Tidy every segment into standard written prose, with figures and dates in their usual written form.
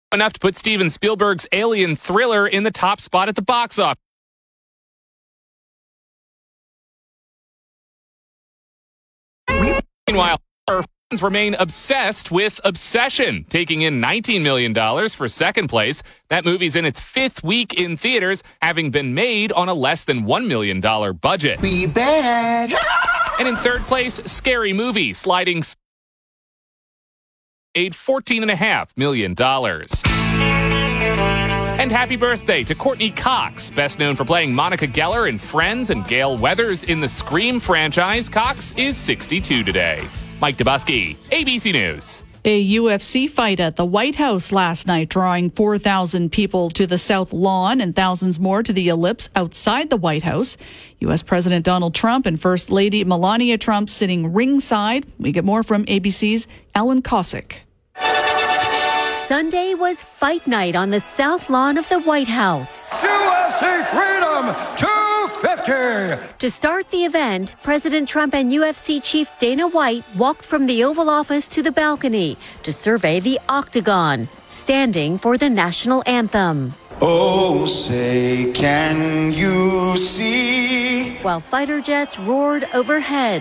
enough to put Steven Spielberg's alien thriller in the top spot at the box office. Meanwhile, our fans remain obsessed with Obsession, taking in $19 million for second place. That movie's in its fifth week in theaters, having been made on a less than $1 million budget. We bad. And in third place, Scary Movie, sliding $14.5 million. And happy birthday to Courtney Cox, best known for playing Monica Geller in Friends and Gale Weathers in the Scream franchise. Cox is 62 today. Mike Dubusky, ABC News. A UFC fight at the White House last night, drawing 4,000 people to the South Lawn and thousands more to the Ellipse outside the White House. U.S. President Donald Trump and First Lady Melania Trump sitting ringside. We get more from ABC's Ellen Kosick. Sunday was fight night on the South Lawn of the White House. UFC Freedom 250. To start the event, President Trump and UFC Chief Dana White walked from the Oval Office to the balcony to survey the Octagon, standing for the national anthem. Oh, say, can you see? While fighter jets roared overhead.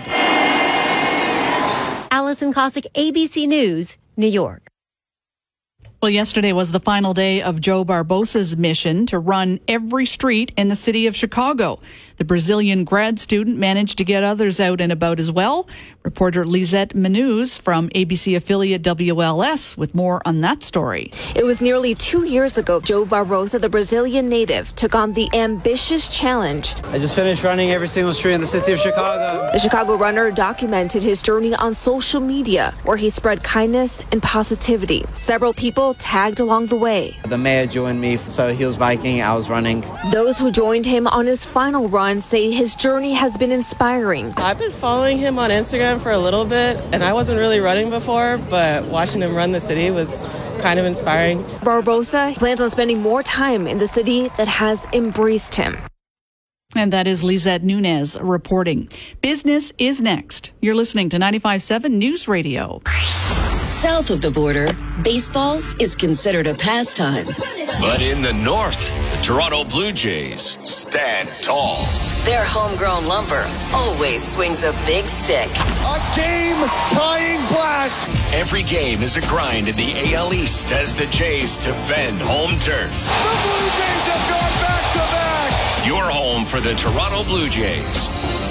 Allison Kosick, ABC News, New York. Well, yesterday was the final day of Joe Barbosa's mission to run every street in the city of Chicago. The Brazilian grad student managed to get others out and about as well. Reporter Lisette Menuz from ABC affiliate WLS with more on that story. It was nearly 2 years ago Joe Barbosa, the Brazilian native, took on the ambitious challenge. I just finished running every single street in the city of Chicago. The Chicago runner documented his journey on social media, where he spread kindness and positivity. Several people tagged along the way. The mayor joined me, so he was biking, I was running. Those who joined him on his final run say his journey has been inspiring. I've been following him on Instagram for a little bit, and I wasn't really running before, but watching him run the city was kind of inspiring. Barbosa plans on spending more time in the city that has embraced him. And that is Lisette Nunez reporting. Business is next. You're listening to 95.7 News Radio. South of the border, baseball is considered a pastime. But in the north, the Toronto Blue Jays stand tall. Their homegrown lumber always swings a big stick. A game-tying blast. Every game is a grind in the AL East as the Jays defend home turf. The Blue Jays have gone back-to-back. Your home for the Toronto Blue Jays.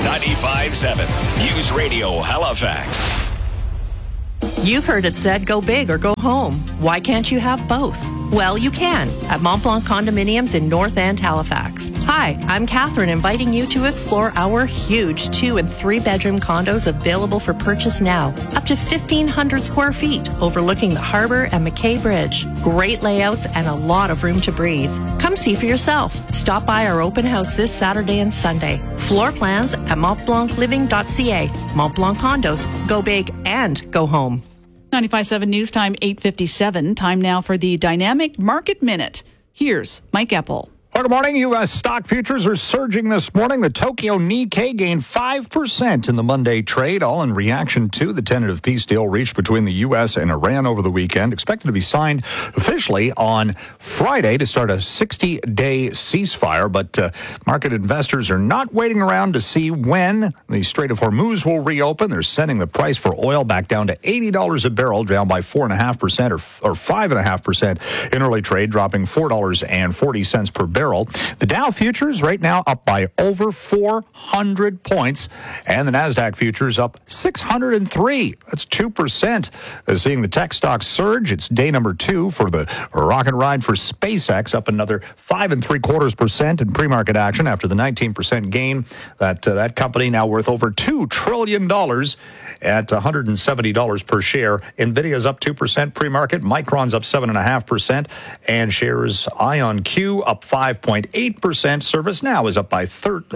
95.7 News Radio Halifax. You've heard it said, go big or go home. Why can't you have both? Well, you can at Mont Blanc Condominiums in North End, Halifax. Hi, I'm Catherine, inviting you to explore our huge 2- and 3-bedroom condos available for purchase now. Up to 1,500 square feet, overlooking the harbor and McKay Bridge. Great layouts and a lot of room to breathe. Come see for yourself. Stop by our open house this Saturday and Sunday. Floor plans at montblancliving.ca. Mont Blanc Condos. Go big and go home. 95.7 News Time, 8:57. Time now for the Dynamic Market Minute. Here's Mike Epple. Well, good morning. U.S. stock futures are surging this morning. The Tokyo Nikkei gained 5% in the Monday trade, all in reaction to the tentative peace deal reached between the U.S. and Iran over the weekend, expected to be signed officially on Friday to start a 60-day ceasefire. But market investors are not waiting around to see when the Strait of Hormuz will reopen. They're sending the price for oil back down to $80 a barrel, down by 4.5% or 5.5% in early trade, dropping $4.40 per barrel. The Dow futures right now up by over 400 points, and the NASDAQ futures up 603. That's 2%. Seeing the tech stocks surge, it's day number 2 for the rocket ride for SpaceX, up another 5.75% in pre-market action after the 19% gain. That company now worth over $2 trillion at $170 per share. NVIDIA's up 2% pre-market. Micron's up 7.5%, and shares IonQ up 5.8%. ServiceNow is up by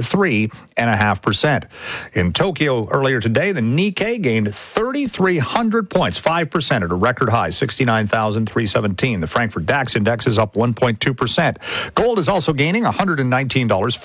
3.5%. In Tokyo earlier today, the Nikkei gained 3,300 points, 5% at a record high, 69,317. The Frankfurt DAX index is up 1.2%. Gold is also gaining $119,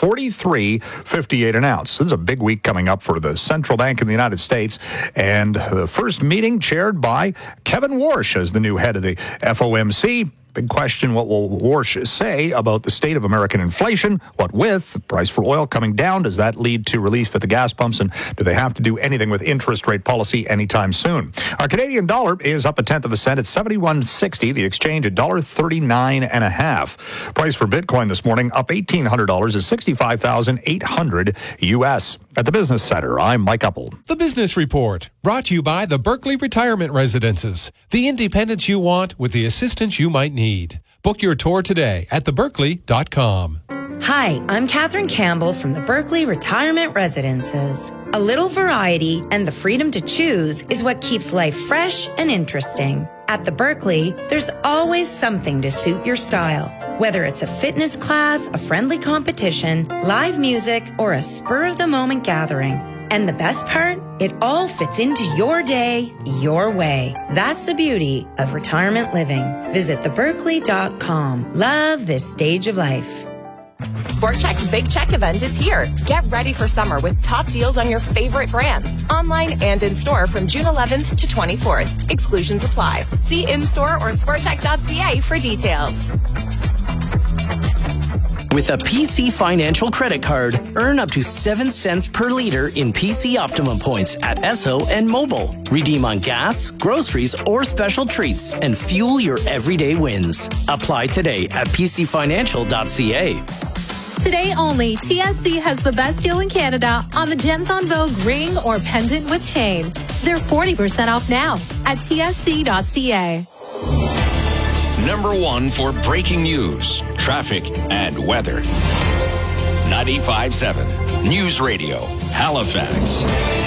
43.58 an ounce. This is a big week coming up for the Central Bank in the United States, and the first meeting chaired by Kevin Warsh as the new head of the FOMC. Big question, what will Warsh say about the state of American inflation? What with the price for oil coming down? Does that lead to relief at the gas pumps? And do they have to do anything with interest rate policy anytime soon? Our Canadian dollar is up 1/10 of a cent at 71.60. The exchange at $1.39.5. Price for Bitcoin this morning up $1,800 is $65,800 US. At the Business Center, I'm Mike Uppel. The Business Report, brought to you by the Berkeley Retirement Residences. The independence you want with the assistance you might need. Book your tour today at theberkeley.com. Hi, I'm Catherine Campbell from the Berkeley Retirement Residences. A little variety and the freedom to choose is what keeps life fresh and interesting. At the Berkeley, there's always something to suit your style. Whether it's a fitness class, a friendly competition, live music, or a spur-of-the-moment gathering. And the best part? It all fits into your day, your way. That's the beauty of retirement living. Visit theberkeley.com. Love this stage of life. Sport Chek's Big Check event is here. Get ready for summer with top deals on your favorite brands, online and in store from June 11th to 24th. Exclusions apply. See in-store or sportchek.ca for details. With a PC Financial credit card, earn up to 7 cents per liter in PC Optimum points at Esso and Mobile. Redeem on gas, groceries, or special treats and fuel your everyday wins. Apply today at pcfinancial.ca. Today only, TSC has the best deal in Canada on the Gems on Vogue ring or pendant with chain. They're 40% off now at tsc.ca. Number 1 for breaking news, traffic, and weather. 95.7 News Radio, Halifax.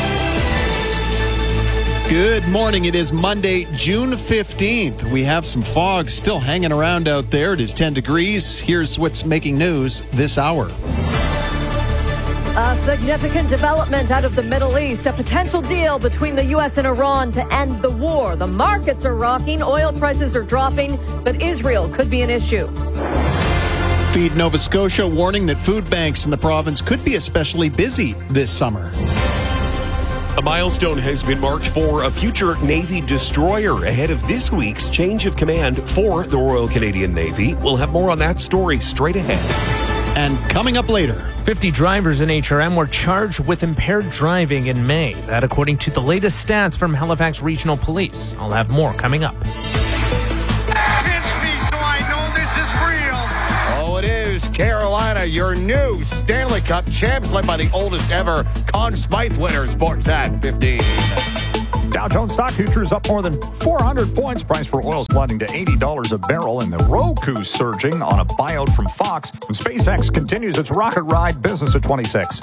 Good morning. It is Monday, June 15th. We have some fog still hanging around out there. It is 10 degrees. Here's what's making news this hour. A significant development out of the Middle East, a potential deal between the U.S. and Iran to end the war. The markets are rocking, oil prices are dropping, but Israel could be an issue. Feed Nova Scotia warning that food banks in the province could be especially busy this summer. A milestone has been marked for a future Navy destroyer ahead of this week's change of command for the Royal Canadian Navy. We'll have more on that story straight ahead. And coming up later, 50 drivers in HRM were charged with impaired driving in May. That according to the latest stats from Halifax Regional Police. I'll have more coming up. Pinch me so I know this is real. Oh, it is. Carolina, your new Stanley Cup champs, led by the oldest ever Conn Smythe winner. Sports at 15. Dow Jones stock futures up more than 400 points. Price for oil sliding to $80 a barrel. And the Roku surging on a buyout from Fox. And SpaceX continues its rocket ride. Business at 26.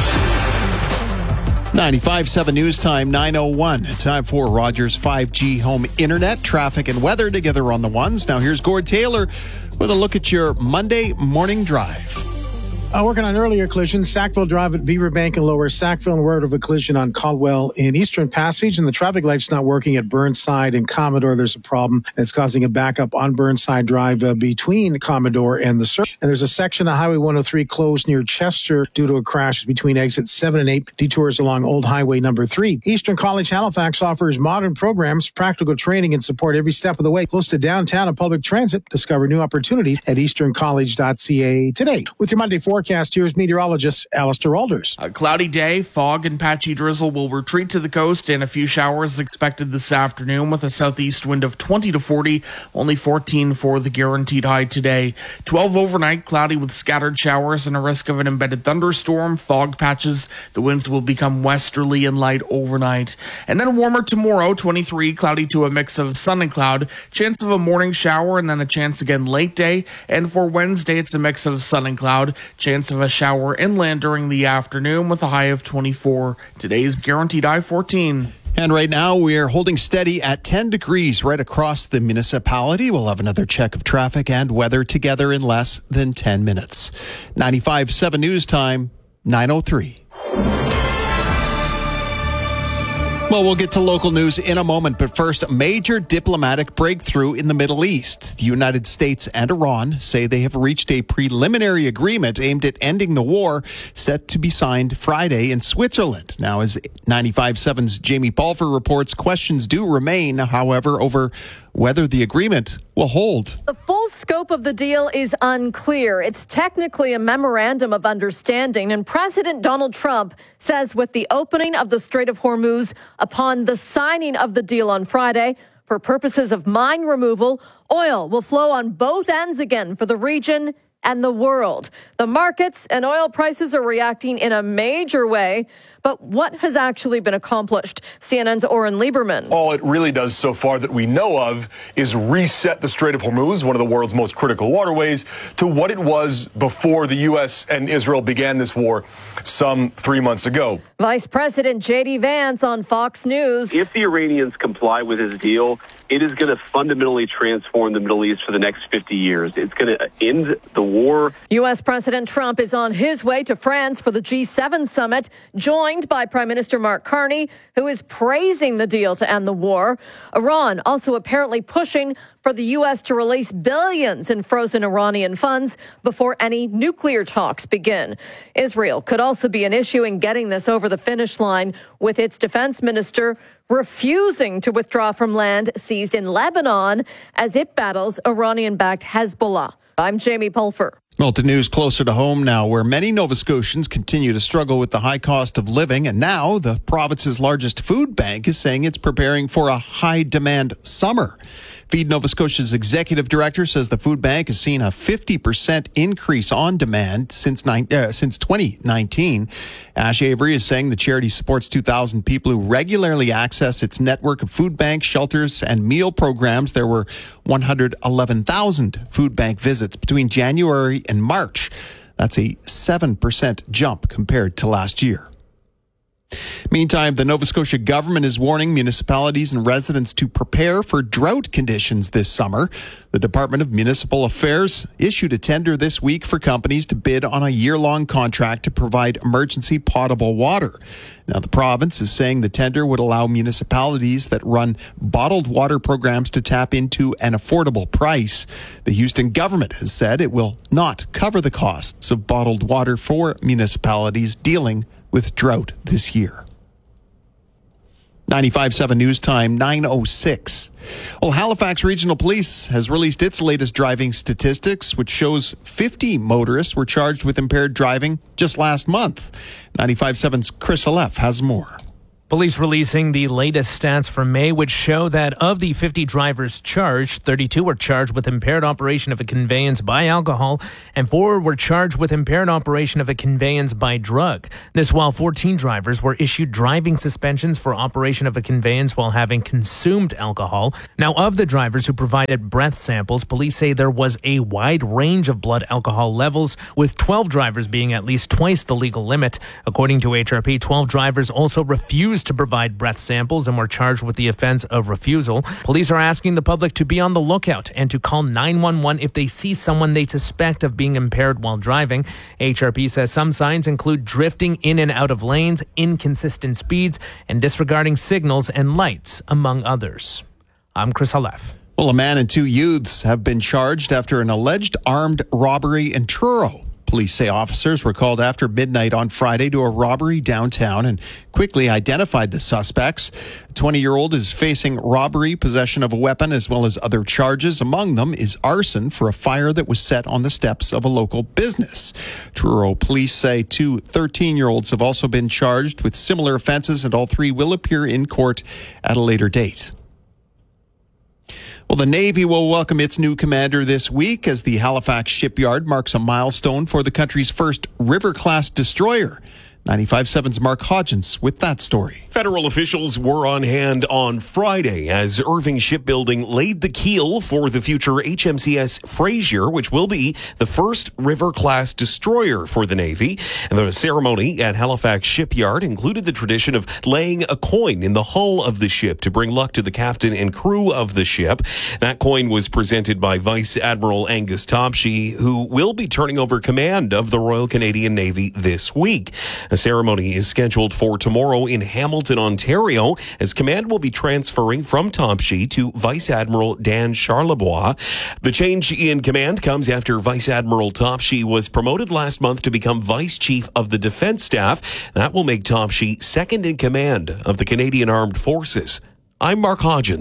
95.7 News Time, 9:01. Time for Rogers 5G home internet, traffic, and weather together on the ones. Now here's Gord Taylor with a look at your Monday morning drive. Working on earlier collisions, Sackville Drive at Beaver Bank and Lower Sackville, and word of a collision on Caldwell in Eastern Passage, and the traffic light's not working at Burnside and Commodore. There's a problem that's causing a backup on Burnside Drive between Commodore and the Surf. And there's a section of Highway 103 closed near Chester due to a crash between exits 7 and 8, detours along Old Highway number 3. Eastern College Halifax offers modern programs, practical training, and support every step of the way. Close to downtown and public transit. Discover new opportunities at easterncollege.ca today. With your Monday forecast, here's meteorologist Alistair Alders. A cloudy day, fog and patchy drizzle will retreat to the coast, and a few showers expected this afternoon with a southeast wind of 20 to 40, only 14 for the guaranteed high today. 12 overnight, cloudy with scattered showers and a risk of an embedded thunderstorm, fog patches. The winds will become westerly and light overnight. And then warmer tomorrow, 23, cloudy to a mix of sun and cloud, chance of a morning shower and then a chance again late day. And for Wednesday, it's a mix of sun and cloud, chance of a shower inland during the afternoon with a high of 24. Today's guaranteed high 14. And right now we are holding steady at 10 degrees right across the municipality. We'll have another check of traffic and weather together in less than 10 minutes. 95.7 News Time, 9:03. Well, we'll get to local news in a moment, but first, a major diplomatic breakthrough in the Middle East. The United States and Iran say they have reached a preliminary agreement aimed at ending the war, set to be signed Friday in Switzerland. Now, as 95.7's Jamie Balfour reports, questions do remain, however, over whether the agreement will hold. The full full scope of the deal is unclear. It's technically a memorandum of understanding, and President Donald Trump says with the opening of the Strait of Hormuz upon the signing of the deal on Friday, for purposes of mine removal, oil will flow on both ends again for the region and the world. The markets and oil prices are reacting in a major way. But what has actually been accomplished? CNN's Oren Lieberman. All it really does so far that we know of is reset the Strait of Hormuz, one of the world's most critical waterways, to what it was before the U.S. and Israel began this war some 3 months ago. Vice President J.D. Vance on Fox News. If the Iranians comply with his deal, it is going to fundamentally transform the Middle East for the next 50 years. It's going to end the war. U.S. President Trump is on his way to France for the G7 summit, joined by Prime Minister Mark Carney, who is praising the deal to end the war. Iran also apparently pushing for the U.S. to release billions in frozen Iranian funds before any nuclear talks begin. Israel could also be an issue in getting this over the finish line, with its defense minister refusing to withdraw from land seized in Lebanon as it battles Iranian-backed Hezbollah. I'm Jamie Pulfer. Well, to news closer to home now, where many Nova Scotians continue to struggle with the high cost of living. And now the province's largest food bank is saying it's preparing for a high-demand summer. Feed Nova Scotia's executive director says the food bank has seen a 50% increase on demand since 2019. Ash Avery is saying the charity supports 2,000 people who regularly access its network of food banks, shelters, and meal programs. There were 111,000 food bank visits between January and March. That's a 7% jump compared to last year. Meantime, the Nova Scotia government is warning municipalities and residents to prepare for drought conditions this summer. The Department of Municipal Affairs issued a tender this week for companies to bid on a year-long contract to provide emergency potable water. Now, the province is saying the tender would allow municipalities that run bottled water programs to tap into an affordable price. The Houston government has said it will not cover the costs of bottled water for municipalities dealing with drought this year. 95.7 News Time, 9:06. Well, Halifax Regional Police has released its latest driving statistics, which shows 50 motorists were charged with impaired driving just last month. 95.7's Chris Aleph has more. Police releasing the latest stats from May, which show that of the 50 drivers charged, 32 were charged with impaired operation of a conveyance by alcohol, and 4 were charged with impaired operation of a conveyance by drug. This while 14 drivers were issued driving suspensions for operation of a conveyance while having consumed alcohol. Now, of the drivers who provided breath samples, police say there was a wide range of blood alcohol levels, with 12 drivers being at least twice the legal limit. According to HRP, 12 drivers also refused to provide breath samples and were charged with the offense of refusal. Police are asking the public to be on the lookout and to call 911 if they see someone they suspect of being impaired while driving. HRP says some signs include drifting in and out of lanes, inconsistent speeds, and disregarding signals and lights, among others. I'm Chris Aleph. Well, a man and 2 youths have been charged after an alleged armed robbery in Truro. Police say officers were called after midnight on Friday to a robbery downtown and quickly identified the suspects. A 20-year-old is facing robbery, possession of a weapon, as well as other charges. Among them is arson for a fire that was set on the steps of a local business. Truro police say 2 13-year-olds have also been charged with similar offenses, and all 3 will appear in court at a later date. Well, the Navy will welcome its new commander this week as the Halifax shipyard marks a milestone for the country's first River-class destroyer. 95.7's Mark Hodgins with that story. Federal officials were on hand on Friday as Irving Shipbuilding laid the keel for the future HMCS Fraser, which will be the first River-class destroyer for the Navy. And the ceremony at Halifax Shipyard included the tradition of laying a coin in the hull of the ship to bring luck to the captain and crew of the ship. That coin was presented by Vice Admiral Angus Topshee, who will be turning over command of the Royal Canadian Navy this week. The ceremony is scheduled for tomorrow in Hamilton, Ontario, as command will be transferring from Topshee to Vice Admiral Dan Charlebois. The change in command comes after Vice Admiral Topshee was promoted last month to become Vice Chief of the Defense Staff. That will make Topshee second in command of the Canadian Armed Forces. I'm Mark Hodgins.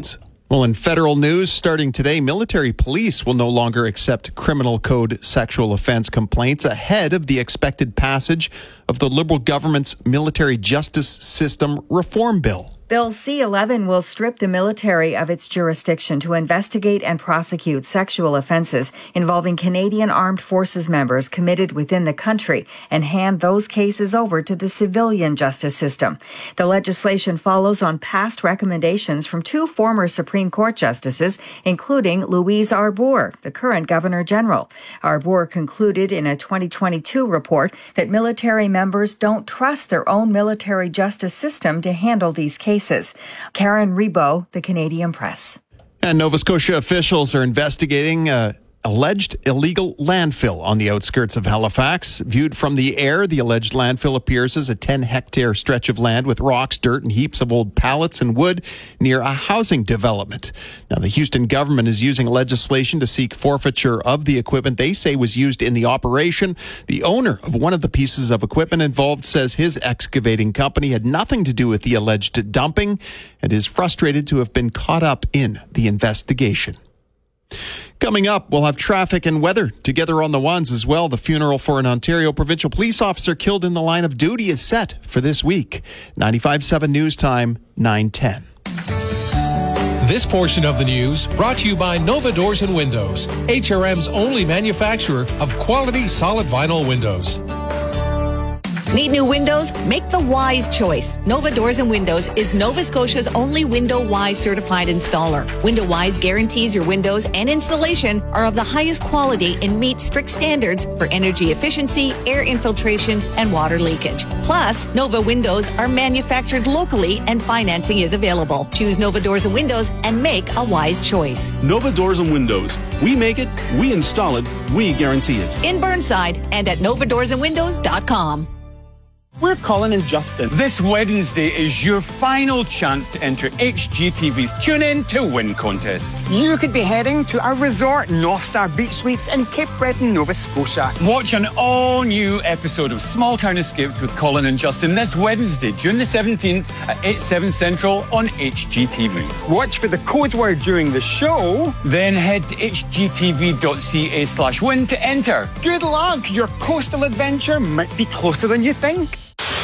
Well, in federal news, starting today, military police will no longer accept criminal code sexual offense complaints ahead of the expected passage of the Liberal government's military justice system reform bill. Bill C-11 will strip the military of its jurisdiction to investigate and prosecute sexual offenses involving Canadian Armed Forces members committed within the country and hand those cases over to the civilian justice system. The legislation follows on past recommendations from two former Supreme Court justices, including Louise Arbour, the current Governor General. Arbour concluded in a 2022 report that military members don't trust their own military justice system to handle these cases. Karen Rebo, The Canadian Press. And Nova Scotia officials are investigating alleged illegal landfill on the outskirts of Halifax. Viewed from the air, the alleged landfill appears as a 10-hectare stretch of land with rocks, dirt, and heaps of old pallets and wood near a housing development. Now, the Houston government is using legislation to seek forfeiture of the equipment they say was used in the operation. The owner of one of the pieces of equipment involved says his excavating company had nothing to do with the alleged dumping and is frustrated to have been caught up in the investigation. Coming up, we'll have traffic and weather together on the ones as well. The funeral for an Ontario provincial police officer killed in the line of duty is set for this week. 95.7 News Time, 9:10. This portion of the news brought to you by Nova Doors and Windows, HRM's only manufacturer of quality solid vinyl windows. Need new windows? Make the wise choice. Nova Doors and Windows is Nova Scotia's only Window Wise certified installer. Window Wise guarantees your windows and installation are of the highest quality and meet strict standards for energy efficiency, air infiltration, and water leakage. Plus, Nova windows are manufactured locally and financing is available. Choose Nova Doors and Windows and make a wise choice. Nova Doors and Windows. We make it, we install it, we guarantee it. In Burnside and at novadoorsandwindows.com. We're Colin and Justin. This Wednesday is your final chance to enter HGTV's Tune In to Win contest. You could be heading to our resort, North Star Beach Suites in Cape Breton, Nova Scotia. Watch an all-new episode of Small Town Escapes with Colin and Justin this Wednesday, June the 17th at 8/7 Central on HGTV. Watch for the code word during the show. Then head to hgtv.ca/win to enter. Good luck! Your coastal adventure might be closer than you think.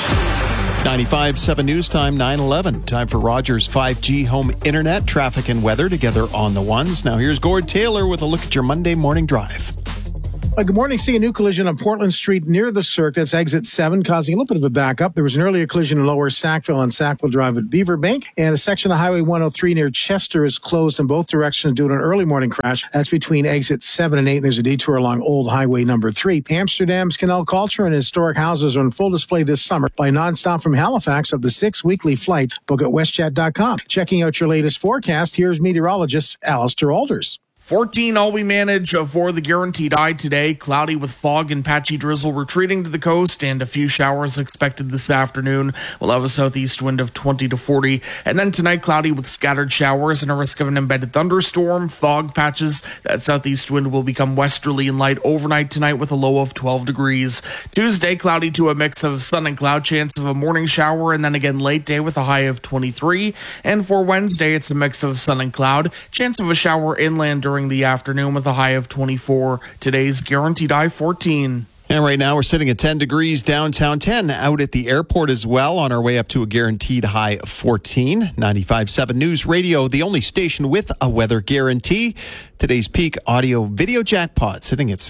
95.7 News Time, 9:11. Time for Rogers 5G home internet, traffic and weather together on the ones. Now here's Gord Taylor with a look at your Monday morning drive. Good morning. Seeing a new collision on Portland Street near the Cirque. That's exit 7, causing a little bit of a backup. There was an earlier collision in Lower Sackville on Sackville Drive at Beaverbank. And a section of Highway 103 near Chester is closed in both directions due to an early morning crash. That's between exit 7 and 8. There's a detour along Old Highway number 3. Amsterdam's canal culture and historic houses are on full display this summer by nonstop from Halifax up to 6 weekly flights. Book at westjet.com. Checking out your latest forecast, here's meteorologist Alistair Alders. 14 all we manage for the Guaranteed High today. Cloudy with fog and patchy drizzle retreating to the coast and a few showers expected this afternoon. We'll have a southeast wind of 20 to 40. And then tonight, cloudy with scattered showers and a risk of an embedded thunderstorm. Fog patches. That southeast wind will become westerly and light overnight tonight with a low of 12 degrees. Tuesday, cloudy to a mix of sun and cloud. Chance of a morning shower and then again late day with a high of 23. And for Wednesday, it's a mix of sun and cloud. Chance of a shower inland during the afternoon with a high of 24. Today's Guaranteed High 14. And right now we're sitting at 10 degrees downtown, 10 out at the airport as well, on our way up to a guaranteed high of 14. 95.7 News Radio, the only station with a weather guarantee. Today's peak audio video jackpot sitting at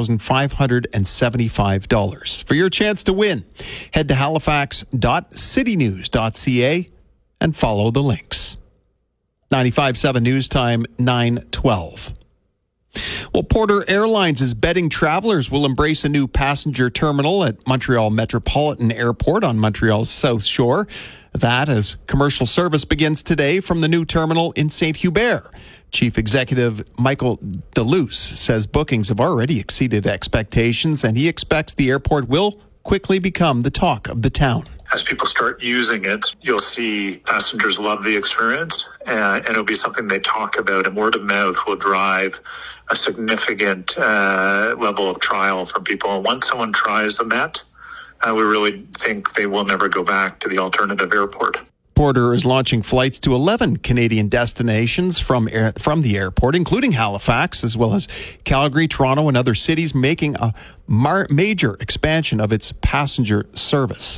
$6,575. For your chance to win, head to halifax.citynews.ca and follow the links. 95.7 News Time, 9:12. Well, Porter Airlines is betting travelers will embrace a new passenger terminal at Montreal Metropolitan Airport on Montreal's South Shore. That as commercial service begins today from the new terminal in Saint-Hubert. Chief Executive Michael Deluce says bookings have already exceeded expectations, and he expects the airport will quickly become the talk of the town. As people start using it, you'll see passengers love the experience, and it'll be something they talk about, and word of mouth will drive a significant level of trial from people. And once someone tries a Met, we really think they will never go back to the alternative airport. Porter is launching flights to 11 Canadian destinations from the airport, including Halifax, as well as Calgary, Toronto, and other cities, making a major expansion of its passenger service.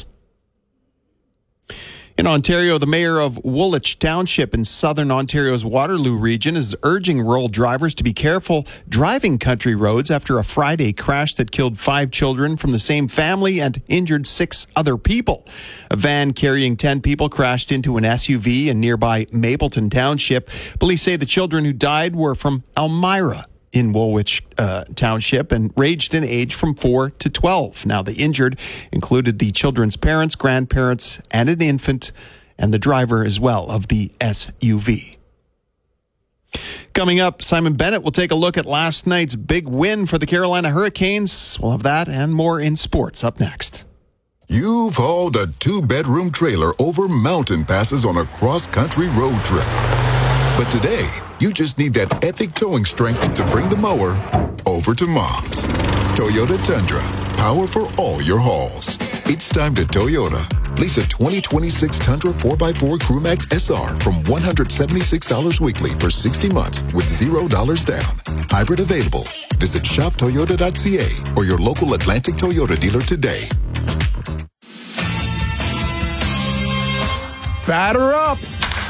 In Ontario, the mayor of Woolwich Township in southern Ontario's Waterloo region is urging rural drivers to be careful driving country roads after a Friday crash that killed 5 children from the same family and injured 6 other people. A van carrying 10 people crashed into an SUV in nearby Mapleton Township. Police say the children who died were from Elmira in Woolwich Township and ranged in age from 4 to 12. Now, the injured included the children's parents, grandparents, and an infant, and the driver as well of the SUV. Coming up, Simon Bennett will take a look at last night's big win for the Carolina Hurricanes. We'll have that and more in sports up next. You've hauled a 2-bedroom trailer over mountain passes on a cross-country road trip. But today, you just need that epic towing strength to bring the mower over to Mom's. Toyota Tundra, power for all your hauls. It's time to Toyota. Lease a 2026 Tundra 4x4 Crewmax SR from $176 weekly for 60 months with $0 down. Hybrid available. Visit shoptoyota.ca or your local Atlantic Toyota dealer today. Batter up!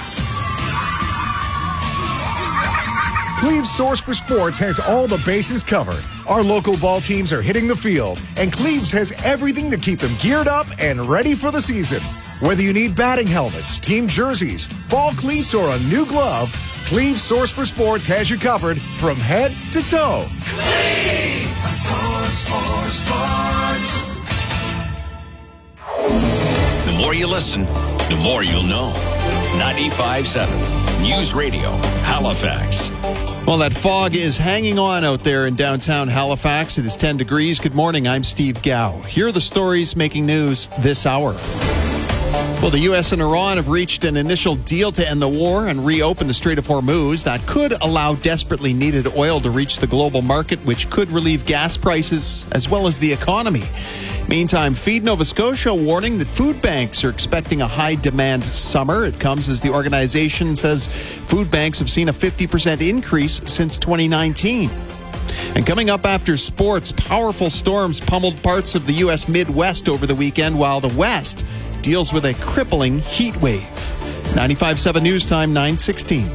Cleve's Source for Sports has all the bases covered. Our local ball teams are hitting the field, and Cleve's has everything to keep them geared up and ready for the season. Whether you need batting helmets, team jerseys, ball cleats, or a new glove, Cleve's Source for Sports has you covered from head to toe. Cleve's Source for Sports. The more you listen, the more you'll know. 95.7 News Radio, Halifax. Well, that fog is hanging on out there in downtown Halifax. It is 10 degrees. Good morning. I'm Steve Gow. Here are the stories making news this hour. Well, the U.S. and Iran have reached an initial deal to end the war and reopen the Strait of Hormuz. That could allow desperately needed oil to reach the global market, which could relieve gas prices as well as the economy. Meantime, Feed Nova Scotia warning that food banks are expecting a high-demand summer. It comes as the organization says food banks have seen a 50% increase since 2019. And coming up after sports, powerful storms pummeled parts of the U.S. Midwest over the weekend, while the West deals with a crippling heat wave. 95.7 News Time, 9:16.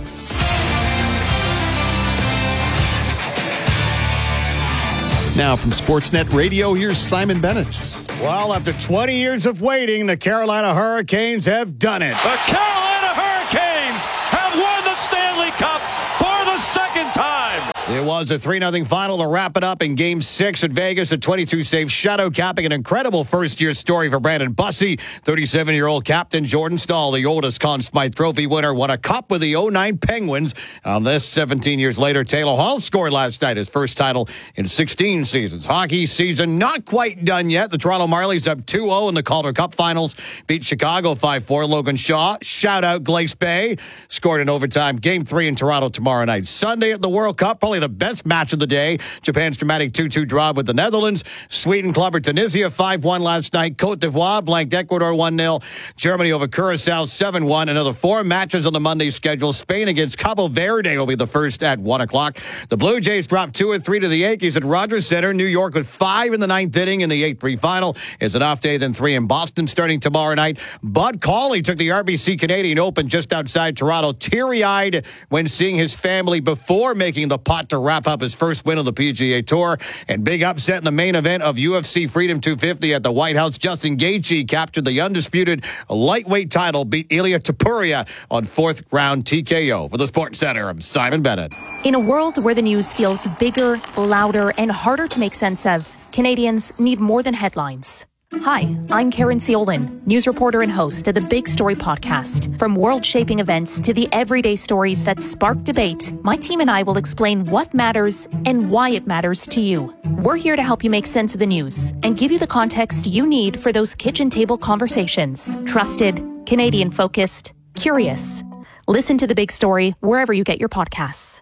Now from Sportsnet Radio, here's Simon Bennett. Well, after 20 years of waiting, the Carolina Hurricanes have done it. The Carolina Hurricanes have won the Stanley Cup for the second time. It was a 3-0 final to wrap it up in Game 6 at Vegas. A 22-save shutout, capping an incredible first-year story for Brandon Bussey. 37-year-old captain Jordan Staal, the oldest Conn Smythe Trophy winner, won a cup with the 09 Penguins. On this, 17 years later, Taylor Hall scored last night, his first title in 16 seasons. Hockey season not quite done yet. The Toronto Marlies up 2-0 in the Calder Cup finals. Beat Chicago 5-4. Logan Shaw, shout-out Glace Bay, scored in overtime. Game 3 in Toronto tomorrow night. Sunday at the World Cup, probably the best match of the day. Japan's dramatic 2-2 draw with the Netherlands. Sweden clobbered Tunisia 5-1 last night. Cote d'Ivoire blanked Ecuador 1-0. Germany over Curacao 7-1. Another 4 matches on the Monday schedule. Spain against Cabo Verde will be the first at 1 o'clock. The Blue Jays dropped 2-3 to the Yankees at Rogers Center. New York with 5 in the 9th inning in the 8-3 final. It's an off day, then 3 in Boston starting tomorrow night. Bud Cauley took the RBC Canadian Open just outside Toronto, teary-eyed when seeing his family before making the putt to wrap up his first win on the PGA Tour. And big upset in the main event of UFC Freedom 250 at the White House. Justin Gaethje captured the undisputed lightweight title, beat Ilia Topuria on 4th round TKO. For the Sports Center, I'm Simon Bennett. In a world where the news feels bigger, louder, and harder to make sense of, Canadians need more than headlines. Hi, I'm Karen Ciolin, news reporter and host of the Big Story podcast. From world-shaping events to the everyday stories that spark debate, my team and I will explain what matters and why it matters to you. We're here to help you make sense of the news and give you the context you need for those kitchen table conversations. Trusted, Canadian-focused, curious. Listen to The Big Story wherever you get your podcasts.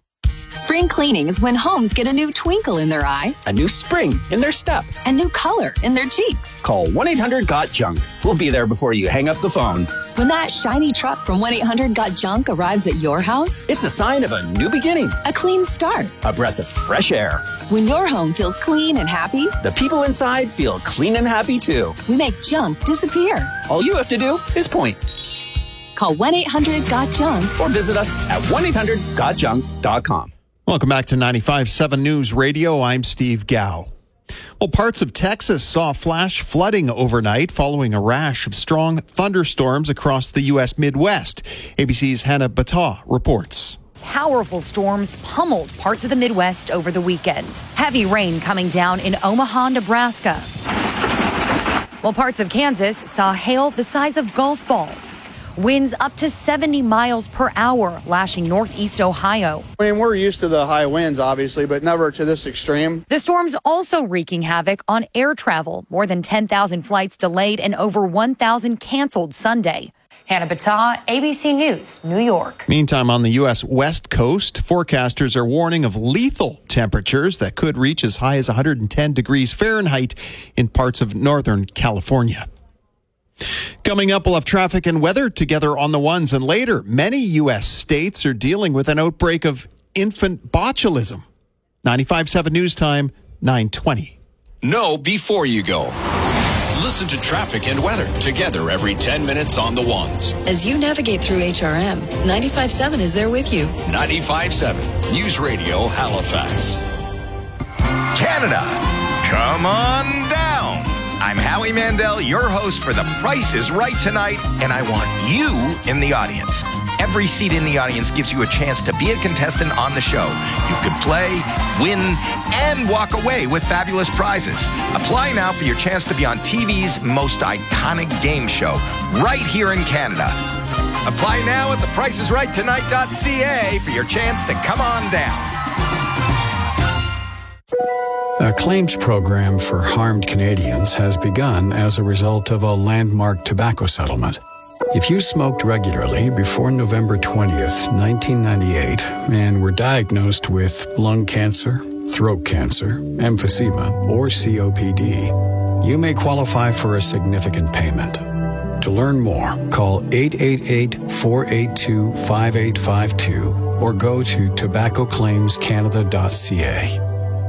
Spring cleaning is when homes get a new twinkle in their eye, a new spring in their step, a new color in their cheeks. Call 1-800-GOT-JUNK. We'll be there before you hang up the phone. When that shiny truck from 1-800-GOT-JUNK arrives at your house, it's a sign of a new beginning, a clean start, a breath of fresh air. When your home feels clean and happy, the people inside feel clean and happy too. We make junk disappear. All you have to do is point. Call 1-800-GOT-JUNK or visit us at 1-800-GOT-JUNK.com. Welcome back to 95.7 News Radio. I'm Steve Gao. Well, parts of Texas saw flash flooding overnight following a rash of strong thunderstorms across the U.S. Midwest. ABC's Hannah Battah reports. Powerful storms pummeled parts of the Midwest over the weekend. Heavy rain coming down in Omaha, Nebraska. While parts of Kansas saw hail the size of golf balls. Winds up to 70 miles per hour, lashing northeast Ohio. I mean, we're used to the high winds, obviously, but never to this extreme. The storm's also wreaking havoc on air travel. More than 10,000 flights delayed and over 1,000 canceled Sunday. Hannah Battah, ABC News, New York. Meantime, on the U.S. West Coast, forecasters are warning of lethal temperatures that could reach as high as 110 degrees Fahrenheit in parts of Northern California. Coming up, we'll have traffic and weather together on the ones, and later, many U.S. states are dealing with an outbreak of infant botulism. 95.7 News Time, 9:20. Know before you go. Listen to traffic and weather together every 10 minutes on the ones. As you navigate through HRM, 95.7 is there with you. 95.7 News Radio Halifax. Canada, come on down. I'm Howie Mandel, your host for The Price is Right tonight, and I want you in the audience. Every seat in the audience gives you a chance to be a contestant on the show. You could play, win, and walk away with fabulous prizes. Apply now for your chance to be on TV's most iconic game show, right here in Canada. Apply now at thepriceisrighttonight.ca for your chance to come on down. A claims program for harmed Canadians has begun as a result of a landmark tobacco settlement. If you smoked regularly before November 20th, 1998, and were diagnosed with lung cancer, throat cancer, emphysema, or COPD, you may qualify for a significant payment. To learn more, call 888-482-5852 or go to tobaccoclaimscanada.ca.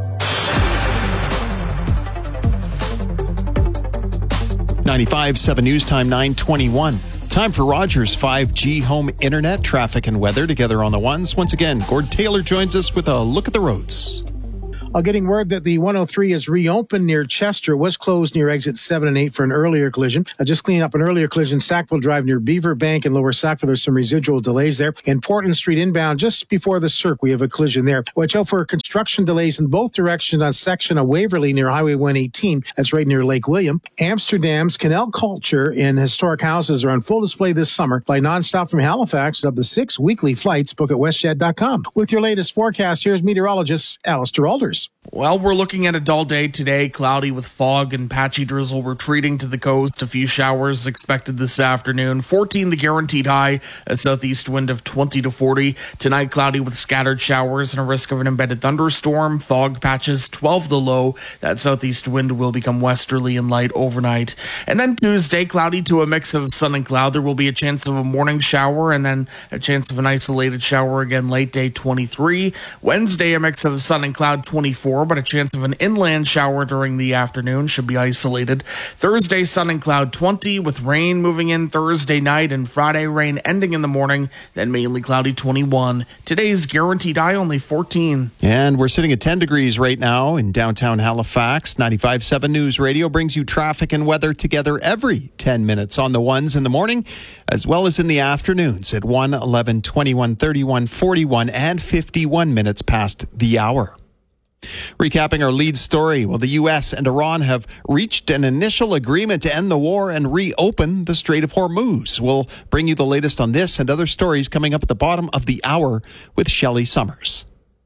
95.7 News Time, 9:21. Time for Rogers 5G home internet, traffic and weather together on the ones. Once again, Gord Taylor joins us with a look at the roads. Getting word that the 103 is reopened near Chester. It was closed near exit 7 and 8 for an earlier collision. Just cleaning up an earlier collision, Sackville Drive near Beaver Bank and Lower Sackville. There's some residual delays there. In Portland Street inbound, just before the Cirque, we have a collision there. Watch out for construction delays in both directions on section of Waverly near Highway 118. That's right near Lake William. Amsterdam's canal culture in historic houses are on full display this summer. Fly nonstop from Halifax and up to 6 weekly flights. Book at westjet.com. With your latest forecast, here's meteorologist Alistair Alders. Well, we're looking at a dull day today, cloudy with fog and patchy drizzle retreating to the coast. A few showers expected this afternoon. 14 the guaranteed high, a southeast wind of 20 to 40. Tonight, cloudy with scattered showers and a risk of an embedded thunderstorm. Fog patches, 12 the low. That southeast wind will become westerly and light overnight. And then Tuesday, cloudy to a mix of sun and cloud. There will be a chance of a morning shower and then a chance of an isolated shower again late day, 23. Wednesday, a mix of sun and cloud, 24. But a chance of an inland shower during the afternoon, should be isolated. Thursday, sun and cloud, 20, with rain moving in Thursday night, and Friday, rain ending in the morning, then mainly cloudy, 21. Today's guaranteed high, only 14. And we're sitting at 10 degrees right now in downtown Halifax. 95.7 News Radio brings you traffic and weather together every 10 minutes on the ones in the morning, as well as in the afternoons at 1, 11, 21, 31, 41, and 51 minutes past the hour. Recapping our lead story, well, the U.S. and Iran have reached an initial agreement to end the war and reopen the Strait of Hormuz. We'll bring you the latest on this and other stories coming up at the bottom of the hour with Shelley Summers.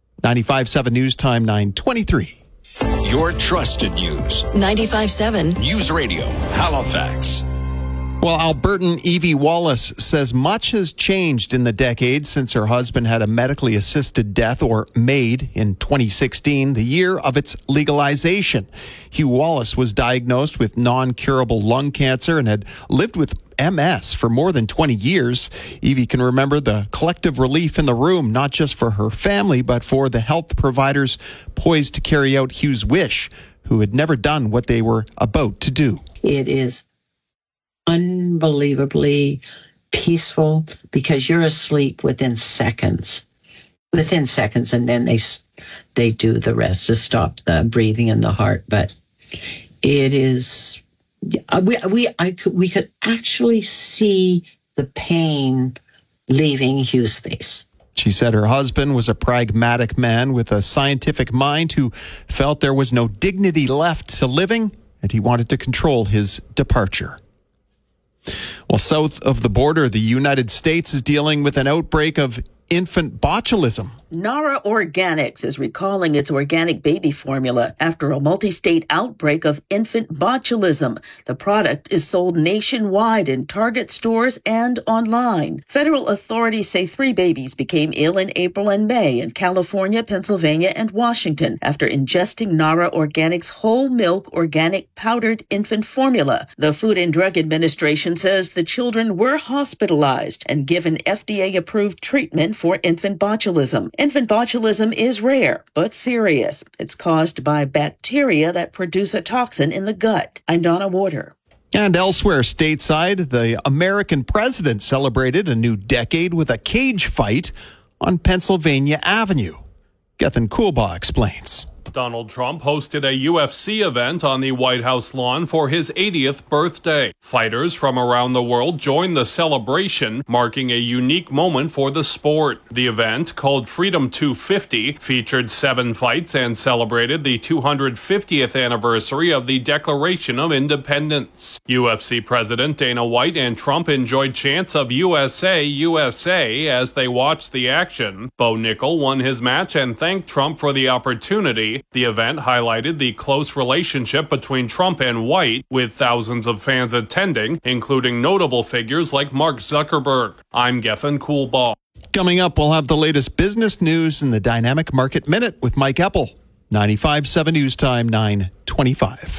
95.7 News Time, 9:23. Your trusted news. 95.7 News Radio Halifax. Well, Albertan Evie Wallace says much has changed in the decade since her husband had a medically assisted death, or MAID, in 2016, the year of its legalization. Hugh Wallace was diagnosed with non-curable lung cancer and had lived with MS for more than 20 years. Evie can remember the collective relief in the room, not just for her family, but for the health providers poised to carry out Hugh's wish, who had never done what they were about to do. It is unbelievably peaceful because you're asleep within seconds, and then they do the rest to stop the breathing and the heart. But it is, we could actually see the pain leaving Hugh's face. She said her husband was a pragmatic man with a scientific mind who felt there was no dignity left to living, and he wanted to control his departure. Well, south of the border, the United States is dealing with an outbreak of infant botulism. Nara Organics is recalling its organic baby formula after a multi-state outbreak of infant botulism. The product is sold nationwide in Target stores and online. Federal authorities say 3 babies became ill in April and May in California, Pennsylvania, and Washington after ingesting Nara Organics whole milk organic powdered infant formula. The Food and Drug Administration says the children were hospitalized and given FDA-approved treatment for infant botulism. Infant botulism is rare, but serious. It's caused by bacteria that produce a toxin in the gut. I'm Donna Warder. And elsewhere stateside, the American president celebrated a new decade with a cage fight on Pennsylvania Avenue. Gethin Coolbaugh explains. Donald Trump hosted a UFC event on the White House lawn for his 80th birthday. Fighters from around the world joined the celebration, marking a unique moment for the sport. The event, called Freedom 250, featured 7 fights and celebrated the 250th anniversary of the Declaration of Independence. UFC President Dana White and Trump enjoyed chants of USA, USA as they watched the action. Bo Nickel won his match and thanked Trump for the opportunity. The event highlighted the close relationship between Trump and White, with thousands of fans attending, including notable figures like Mark Zuckerberg. I'm Gethin Coolbaugh. Coming up, we'll have the latest business news in the Dynamic Market Minute with Mike Eppel. 95.7 News Time, 9:25.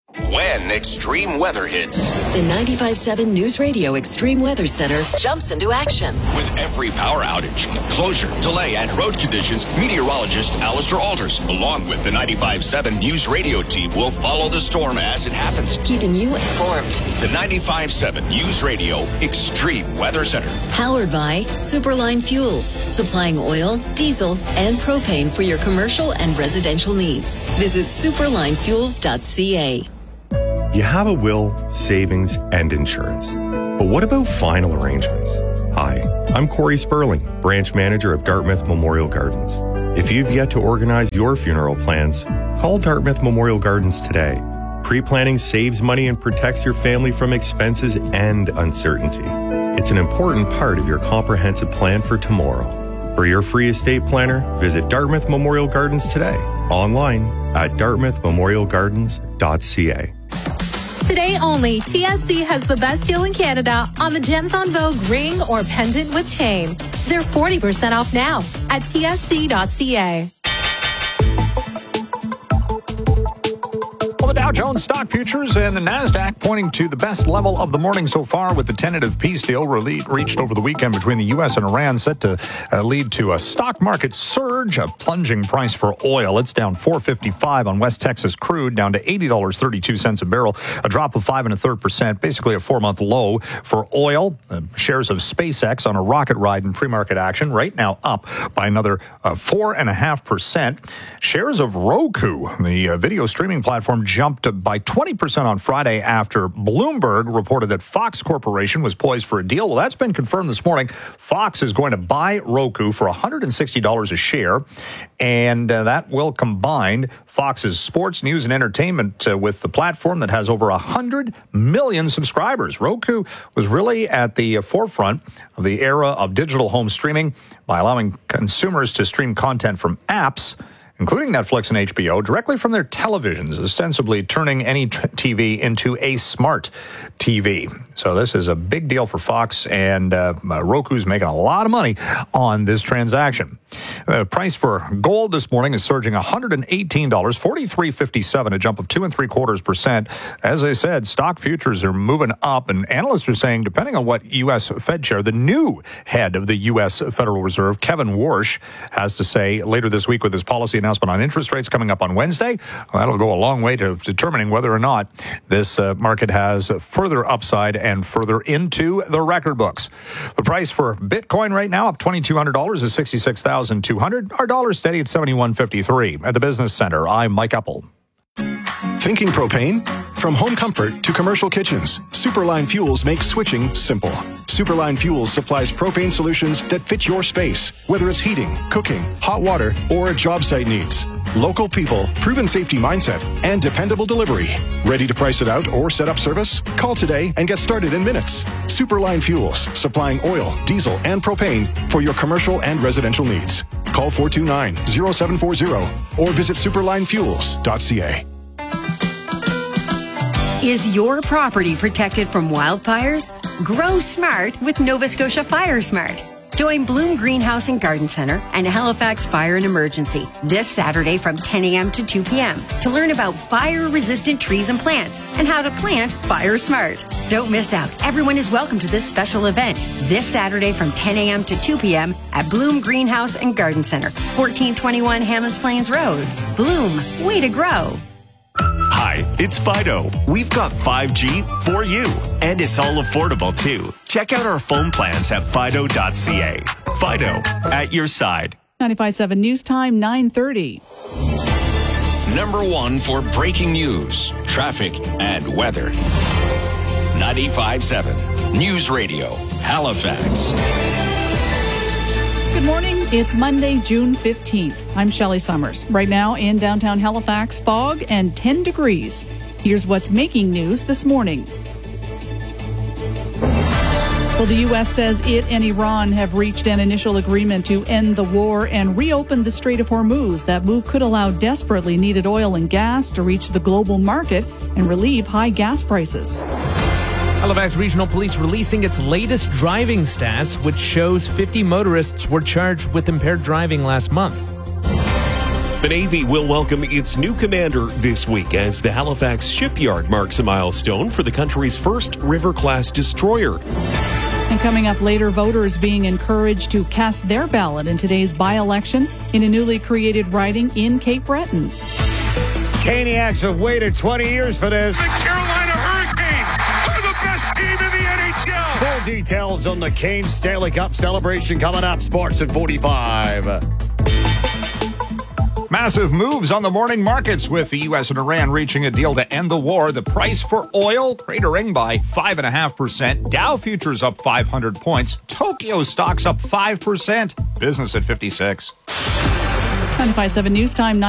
When extreme weather hits, the 95.7 News Radio Extreme Weather Center jumps into action. With every power outage, closure, delay, and road conditions, meteorologist Alistair Alders, along with the 95.7 News Radio team, will follow the storm as it happens, keeping you informed. The 95.7 News Radio Extreme Weather Center. Powered by Superline Fuels, supplying oil, diesel, and propane for your commercial and residential needs. Visit superlinefuels.ca. You have a will, savings, and insurance. But what about final arrangements? Hi, I'm Corey Sperling, branch manager of Dartmouth Memorial Gardens. If you've yet to organize your funeral plans, call Dartmouth Memorial Gardens today. Pre-planning saves money and protects your family from expenses and uncertainty. It's an important part of your comprehensive plan for tomorrow. For your free estate planner, visit Dartmouth Memorial Gardens today, online at dartmouthmemorialgardens.ca. Today only, TSC has the best deal in Canada on the Gems on Vogue ring or pendant with chain. They're 40% off now at tsc.ca. The Dow Jones stock futures and the NASDAQ pointing to the best level of the morning so far, with the tentative peace deal reached over the weekend between the U.S. and Iran set to lead to a stock market surge, a plunging price for oil. It's down $4.55 on West Texas crude, down to $80.32 a barrel, a drop of 5 1/3%, basically a 4-month low for oil. Shares of SpaceX on a rocket ride in pre-market action right now up by another 4.5%. Shares of Roku, the video streaming platform, jumped by 20% on Friday after Bloomberg reported that Fox Corporation was poised for a deal. Well, that's been confirmed this morning. Fox is going to buy Roku for $160 a share, and that will combine Fox's sports, news, and entertainment with the platform that has over 100 million subscribers. Roku was really at the forefront of the era of digital home streaming by allowing consumers to stream content from apps. including Netflix and HBO, directly from their televisions, ostensibly turning any TV into a smart TV. So this is a big deal for Fox, and Roku's making a lot of money on this transaction. The price for gold this morning is surging $118, $43.57, a jump of 2 3/4%. As I said, stock futures are moving up, and analysts are saying, depending on what U.S. Fed chair, the new head of the U.S. Federal Reserve, Kevin Warsh, has to say later this week with his policy announcement on interest rates coming up on Wednesday. Well, that'll go a long way to determining whether or not this market has further upside and further into the record books. The price for Bitcoin right now up $2,200 is $66,200. Our dollar steady at $71.53. At the Business Center, I'm Mike Epple. Thinking propane? From home comfort to commercial kitchens, Superline Fuels makes switching simple. Superline Fuels supplies propane solutions that fit your space, whether it's heating, cooking, hot water, or job site needs. Local people, proven safety mindset, and dependable delivery. Ready to price it out or set up service? Call today and get started in minutes. Superline Fuels, supplying oil, diesel, and propane for your commercial and residential needs. Call 429-0740 or visit superlinefuels.ca. Is your property protected from wildfires? Grow smart with Nova Scotia Fire Smart. Join Bloom Greenhouse and Garden Center and Halifax Fire and Emergency this Saturday from 10 a.m. to 2 p.m. to learn about fire-resistant trees and plants and how to plant Fire Smart. Don't miss out. Everyone is welcome to this special event this Saturday from 10 a.m. to 2 p.m. at Bloom Greenhouse and Garden Center, 1421 Hammonds Plains Road. Bloom, way to grow. Hi, it's Fido. We've got 5G for you, and it's all affordable too. Check out our phone plans at fido.ca. Fido, at your side. 95.7 News Time, 9:30. Number one for breaking news, traffic, and weather. 95.7 News Radio, Halifax. Good morning. It's Monday, June 15th. I'm Shelley Summers. Right now in downtown Halifax, fog and 10 degrees. Here's what's making news this morning. Well, the U.S. says it and Iran have reached an initial agreement to end the war and reopen the Strait of Hormuz. That move could allow desperately needed oil and gas to reach the global market and relieve high gas prices. Halifax Regional Police releasing its latest driving stats, which shows 50 motorists were charged with impaired driving last month. The Navy will welcome its new commander this week as the Halifax shipyard marks a milestone for the country's first River-class destroyer. And coming up later, voters being encouraged to cast their ballot in today's by-election in a newly created riding in Cape Breton. Caniacs have waited 20 years for this. The Carolina Hurricanes are the best team in the NHL. Full details on the Canes Stanley Cup celebration coming up. Sports at 45. Massive moves on the morning markets with the U.S. and Iran reaching a deal to end the war. The price for oil cratering by 5.5%. Dow futures up 500 points. Tokyo stocks up 5%. Business at 56. 95.7 News Time.